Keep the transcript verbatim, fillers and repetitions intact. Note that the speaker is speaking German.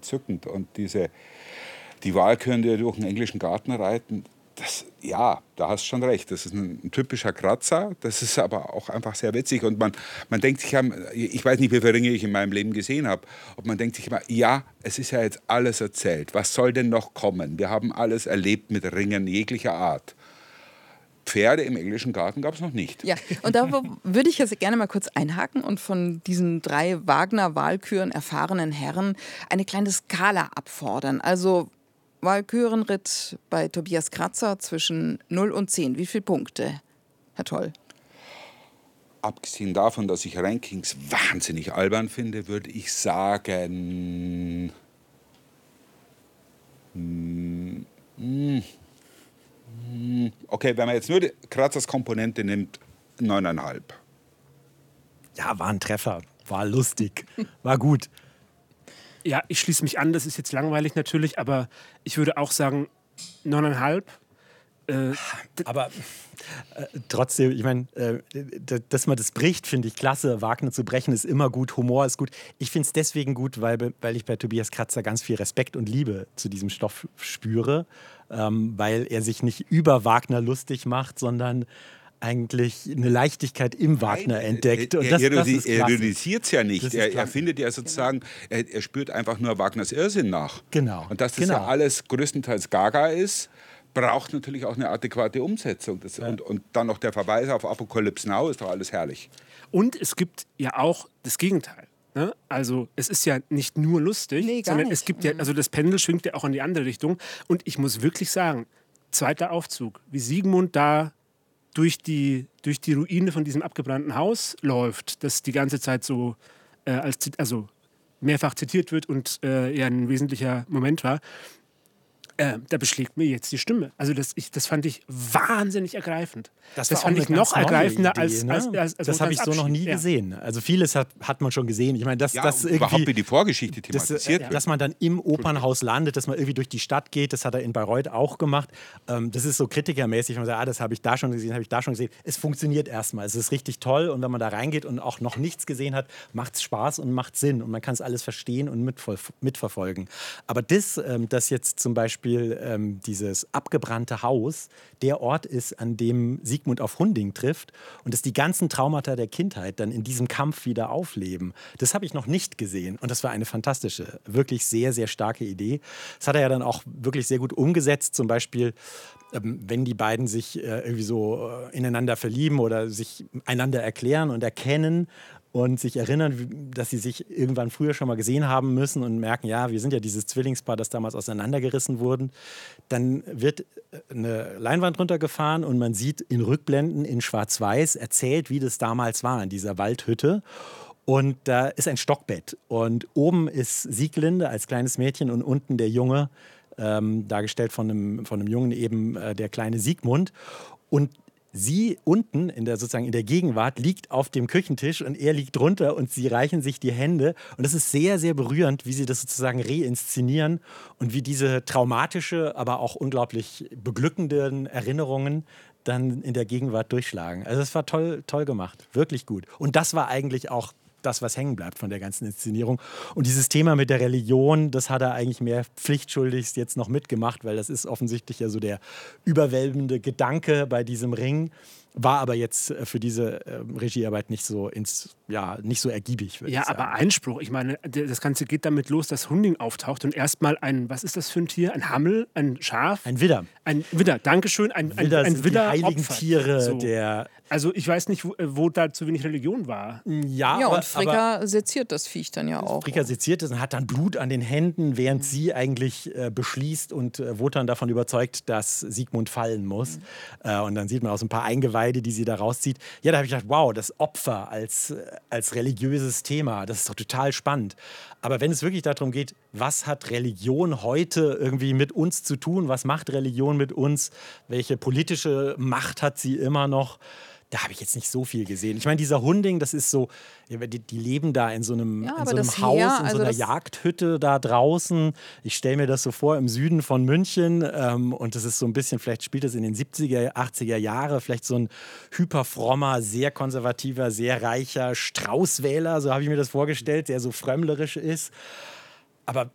entzückend. Und diese, die Walküren, die durch den englischen Garten reiten, das, ja, da hast du schon recht. Das ist ein, ein typischer Kratzer. Das ist aber auch einfach sehr witzig. Und man, man denkt sich, ich weiß nicht, wie viele Ringe ich in meinem Leben gesehen habe, und man denkt sich immer, ja, es ist ja jetzt alles erzählt. Was soll denn noch kommen? Wir haben alles erlebt mit Ringen jeglicher Art. Pferde im englischen Garten gab es noch nicht. Ja, und da würde ich jetzt gerne mal kurz einhaken und von diesen drei Wagner-Walküren erfahrenen Herren eine kleine Skala abfordern. Also Walkürenritt bei Tobias Kratzer zwischen null und zehn. Wie viele Punkte, Herr Toll? Abgesehen davon, dass ich Rankings wahnsinnig albern finde, würde ich sagen... Mm, mm, okay, wenn man jetzt nur die Kratzers Komponente nimmt, neuneinhalb. Ja, war ein Treffer. War lustig. War gut. Ja, ich schließe mich an, das ist jetzt langweilig natürlich, aber ich würde auch sagen, neuneinhalb. Äh, aber äh, trotzdem, ich meine, äh, dass man das bricht, finde ich klasse. Wagner zu brechen ist immer gut, Humor ist gut. Ich finde es deswegen gut, weil, weil ich bei Tobias Kratzer ganz viel Respekt und Liebe zu diesem Stoff spüre, ähm, weil er sich nicht über Wagner lustig macht, sondern eigentlich eine Leichtigkeit im Wagner entdeckt. Und das, er das ist er ironisiert es ja nicht. Er, er klasse. findet ja sozusagen, er, er spürt einfach nur Wagners Irrsinn nach. Genau. Und dass das genau. ja alles größtenteils Gaga ist, braucht natürlich auch eine adäquate Umsetzung. Das, ja. und, und dann noch der Verweis auf Apocalypse Now, ist doch alles herrlich. Und es gibt ja auch das Gegenteil. Ne? Also es ist ja nicht nur lustig, nee, sondern nicht. es gibt ja, also das Pendel schwingt ja auch in die andere Richtung. Und ich muss wirklich sagen, zweiter Aufzug, wie Siegmund da durch die, durch die Ruine von diesem abgebrannten Haus läuft, das die ganze Zeit so äh, als also mehrfach zitiert wird und äh, eher ein wesentlicher Moment war, äh, da beschlägt mir jetzt die Stimme. Also das, ich, das fand ich wahnsinnig ergreifend. Das, das fand ich noch ergreifender Idee, als, ne? als, als, als das habe ich so noch nie ja. gesehen. Also vieles hat, hat man schon gesehen. Ich meine, das, ja, das irgendwie, überhaupt wie die Vorgeschichte thematisiert das, äh, wird. dass man dann im Opernhaus landet, dass man irgendwie durch die Stadt geht, das hat er in Bayreuth auch gemacht. Ähm, das ist so kritikermäßig. Man sagt, ah, das habe ich da schon gesehen, habe ich da schon gesehen. Es funktioniert erstmal. Es ist richtig toll und wenn man da reingeht und auch noch nichts gesehen hat, macht es Spaß und macht Sinn und man kann es alles verstehen und mitverfolgen. Aber das, ähm, dass jetzt zum Beispiel ähm, dieses abgebrannte Haus der Ort ist, an dem Siegmund auf Hunding trifft und dass die ganzen Traumata der Kindheit dann in diesem Kampf wieder aufleben. Das habe ich noch nicht gesehen und das war eine fantastische, wirklich sehr, sehr starke Idee. Das hat er ja dann auch wirklich sehr gut umgesetzt, zum Beispiel ähm, wenn die beiden sich äh, irgendwie so äh, ineinander verlieben oder sich einander erklären und erkennen und sich erinnern, dass sie sich irgendwann früher schon mal gesehen haben müssen und merken, ja, wir sind ja dieses Zwillingspaar, das damals auseinandergerissen wurde. Dann wird eine Leinwand runtergefahren und man sieht in Rückblenden in Schwarz-Weiß erzählt, wie das damals war in dieser Waldhütte. Und da ist ein Stockbett und oben ist Sieglinde als kleines Mädchen und unten der Junge, ähm, dargestellt von einem, von einem Jungen eben äh, der kleine Siegmund. Und sie unten in der, sozusagen in der Gegenwart liegt auf dem Küchentisch und er liegt drunter und sie reichen sich die Hände. Und das ist sehr, sehr berührend, wie sie das sozusagen reinszenieren und wie diese traumatische, aber auch unglaublich beglückenden Erinnerungen dann in der Gegenwart durchschlagen. Also das war toll, toll gemacht, wirklich gut. Und das war eigentlich auch das, was hängen bleibt von der ganzen Inszenierung. Und dieses Thema mit der Religion, das hat er eigentlich mehr pflichtschuldigst jetzt noch mitgemacht, weil das ist offensichtlich ja so der überwältigende Gedanke bei diesem Ring. War aber jetzt für diese äh, Regiearbeit nicht so ins, ja, nicht so ergiebig, würde ja, ich sagen. aber Einspruch. Ich meine, das Ganze geht damit los, dass Hunding auftaucht und erstmal ein, was ist das für ein Tier? Ein Hammel? Ein Schaf? Ein Widder. Ein Widder, Dankeschön. Ein, ein, Widder ein sind Widder die heiligen Opfer. Tiere So. der... Also ich weiß nicht, wo, wo da zu wenig Religion war. Ja, Ja, aber, und Fricker seziert das Viech dann ja auch. Fricker seziert es und hat dann Blut an den Händen, während mhm. sie eigentlich äh, beschließt und äh, Wotan davon überzeugt, dass Siegmund fallen muss. Mhm. Äh, und dann sieht man auch so ein paar Eingeweide, die sie da rauszieht. Ja, da habe ich gedacht, wow, das Opfer als, äh, als religiöses Thema, das ist doch total spannend. Aber wenn es wirklich darum geht, was hat Religion heute irgendwie mit uns zu tun? Was macht Religion mit uns? Welche politische Macht hat sie immer noch? Da habe ich jetzt nicht so viel gesehen. Ich meine, dieser Hunding, das ist so, die, die leben da in so einem, ja, in so einem Haus, Heer, in also so einer das Jagdhütte da draußen. Ich stelle mir das so vor, im Süden von München. Ähm, und das ist so ein bisschen, vielleicht spielt das in den siebziger, achtziger Jahre, vielleicht so ein hyperfrommer, sehr konservativer, sehr reicher Straußwähler, so habe ich mir das vorgestellt, der so frömmlerisch ist. Aber